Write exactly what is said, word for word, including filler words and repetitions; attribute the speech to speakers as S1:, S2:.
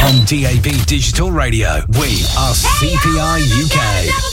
S1: On D A B Digital Radio, we are C P I U K.